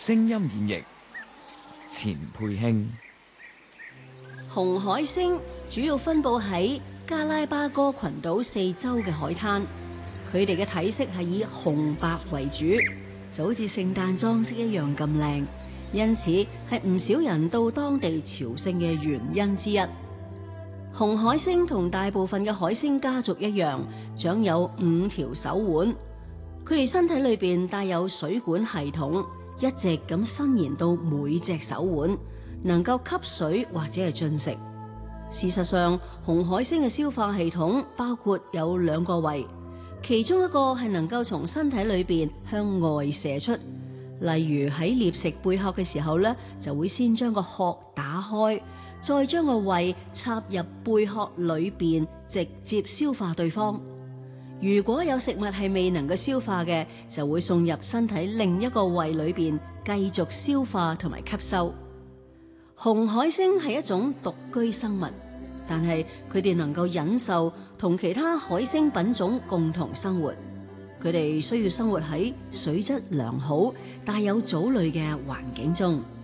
聲音演繹錢佩卿。 紅海星主要分佈喺加拉巴哥群島四周嘅海灘，佢哋嘅體色係以紅白為主，就好似聖誕裝飾一樣咁靚，因此係唔少人到當地朝聖嘅原因之一。紅海星同大部分嘅海星家族一樣，長有5條手腕，佢哋身體裏邊帶有水管系統，一直咁伸延到每隻手腕，能夠吸水或者係進食。事實上，紅海星嘅消化系統包括有2個胃，其中一個係能夠從身體裏邊向外射出，例如喺獵食貝殼嘅時候咧，就會先將個殼打開，再將個胃插入貝殼裏邊，直接消化對方。如果有食物係未能夠消化嘅，就會送入身體另一個胃裏邊，繼續消化同埋吸收。紅海星係一種獨居生物，但係佢哋能夠忍受同其他海星品種共同生活。佢哋需要生活喺水質良好、帶有藻類嘅環境中。